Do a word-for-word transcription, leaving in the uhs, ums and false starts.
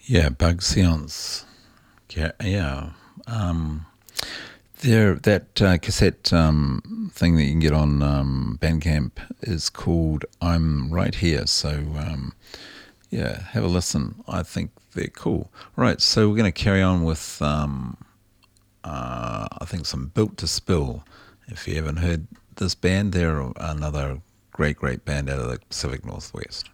Yeah, Bug Seance. Yeah, yeah. Um, there, that uh, cassette um, thing that you can get on um, Bandcamp is called "I'm Right Here." So, um, yeah, have a listen. I think they're cool. Right, so we're going to carry on with, um, uh, I think, some Built to Spill. If you haven't heard this band, they're another great, great band out of the Pacific Northwest.